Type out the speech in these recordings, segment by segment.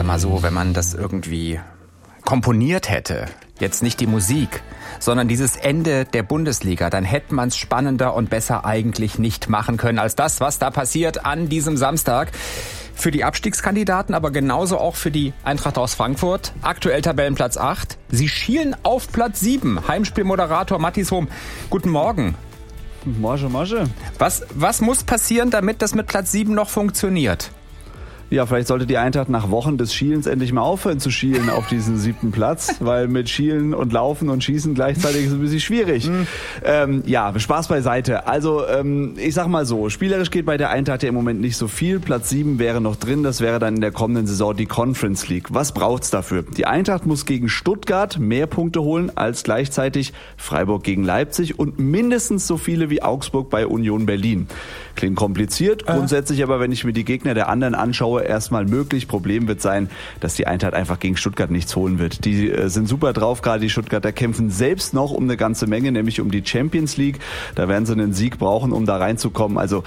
mal so, wenn man das irgendwie komponiert hätte, jetzt nicht die Musik, sondern dieses Ende der Bundesliga, dann hätte man es spannender und besser eigentlich nicht machen können als das, was da passiert an diesem Samstag. Für die Abstiegskandidaten, aber genauso auch für die Eintracht aus Frankfurt. Aktuell Tabellenplatz 8. Sie schielen auf Platz 7. Heimspielmoderator Mathis Hohm. Guten Morgen. Morgen. Was muss passieren, damit das mit Platz 7 noch funktioniert? Ja, vielleicht sollte die Eintracht nach Wochen des Schielens endlich mal aufhören zu schielen auf diesen 7. Platz, weil mit Schielen und Laufen und Schießen gleichzeitig ist ein bisschen schwierig. Spaß beiseite. Also ich sag mal so, spielerisch geht bei der Eintracht ja im Moment nicht so viel. Platz 7 wäre noch drin, das wäre dann in der kommenden Saison die Conference League. Was braucht's dafür? Die Eintracht muss gegen Stuttgart mehr Punkte holen als gleichzeitig Freiburg gegen Leipzig und mindestens so viele wie Augsburg bei Union Berlin. Klingt kompliziert, grundsätzlich aber, wenn ich mir die Gegner der anderen anschaue, erstmal möglich. Problem wird sein, dass die Eintracht einfach gegen Stuttgart nichts holen wird. Die sind super drauf, gerade die Stuttgarter kämpfen selbst noch um eine ganze Menge, nämlich um die Champions League. Da werden sie einen Sieg brauchen, um da reinzukommen. Also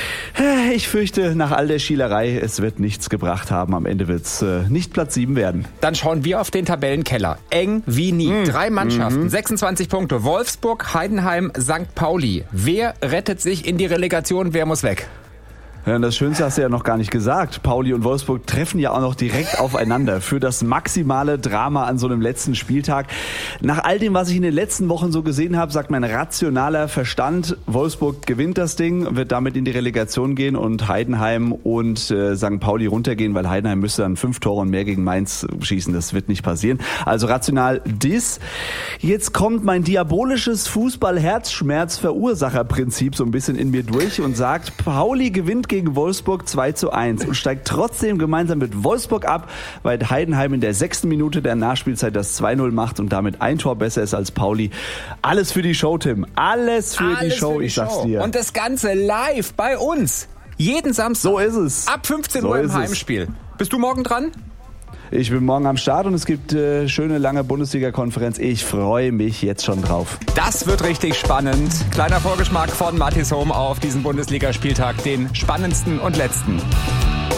ich fürchte, nach all der Schielerei, es wird nichts gebracht haben. Am Ende wird es nicht Platz 7 werden. Dann schauen wir auf den Tabellenkeller. Eng wie nie. 3 Mannschaften, 26 Punkte. Wolfsburg, Heidenheim, St. Pauli. Wer rettet sich in die Relegation? Wer muss weg? Ja, und das Schönste hast du ja noch gar nicht gesagt. Pauli und Wolfsburg treffen ja auch noch direkt aufeinander für das maximale Drama an so einem letzten Spieltag. Nach all dem, was ich in den letzten Wochen so gesehen habe, sagt mein rationaler Verstand, Wolfsburg gewinnt das Ding, wird damit in die Relegation gehen und Heidenheim und St. Pauli runtergehen, weil Heidenheim müsste dann 5 Tore und mehr gegen Mainz schießen. Das wird nicht passieren. Also rational dies. Jetzt kommt mein diabolisches Fußball-Herzschmerz-Verursacherprinzip so ein bisschen in mir durch und sagt, Pauli gewinnt gegen Wolfsburg 2:1 und steigt trotzdem gemeinsam mit Wolfsburg ab, weil Heidenheim in der 6. Minute der Nachspielzeit das 2:0 macht und damit ein Tor besser ist als Pauli. Alles für die Show, Tim. Alles für die Show, ich sag's dir. Und das Ganze live bei uns. Jeden Samstag. So ist es. Ab 15 Uhr im Heimspiel. Bist du morgen dran? Ich bin morgen am Start und es gibt schöne lange Bundesliga-Konferenz. Ich freue mich jetzt schon drauf. Das wird richtig spannend. Kleiner Vorgeschmack von Mathis Hohm auf diesen Bundesligaspieltag, den spannendsten und letzten.